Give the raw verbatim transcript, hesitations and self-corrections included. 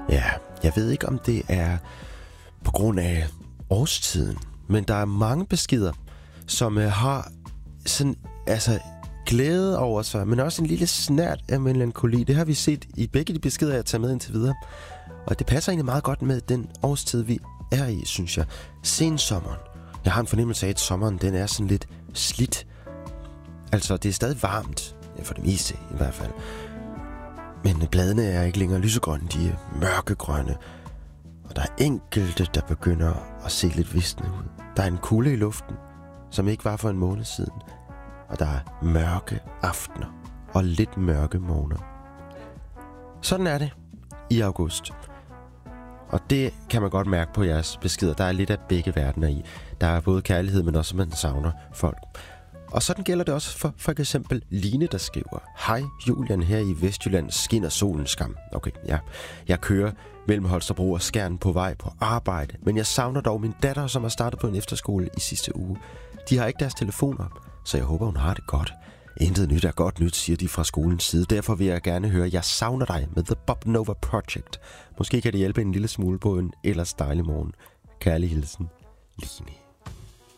Ja, jeg ved ikke, om det er på grund af årstiden, men der er mange beskeder, som uh, har sådan, altså, glæde over sig, men også en lille snert af melankoli. Det har vi set i begge de beskeder, jeg tager med indtil videre. Og det passer egentlig meget godt med den årstid, vi er i, synes jeg. Sensommeren. Jeg har en fornemmelse af, at sommeren den er sådan lidt slidt. Altså, det er stadig varmt. Ja, for det meste i hvert fald. Men bladene er ikke længere lysegrønne, de er mørkegrønne. Og der er enkelte, der begynder at se lidt visne ud. Der er en kulde i luften, som ikke var for en måned siden. Og der er mørke aftener og lidt mørke morgener. Sådan er det i august. Og det kan man godt mærke på jeres beskeder. Der er lidt af begge verdener i. Der er både kærlighed, men også, at man savner folk. Og sådan gælder det også for for eksempel Line, der skriver: Hej Julian, her i Vestjylland skinner solen skam. Okay, ja. Jeg kører mellem Holstebro og Skjern på vej på arbejde, men jeg savner dog min datter, som har startet på en efterskole i sidste uge. De har ikke deres telefoner, så jeg håber, hun har det godt. Intet nyt er godt nyt, siger de fra skolens side. Derfor vil jeg gerne høre, jeg savner dig med The Bob Nova Project. Måske kan det hjælpe en lille smule på en ellers dejlig morgen. Kærlig hilsen, Line.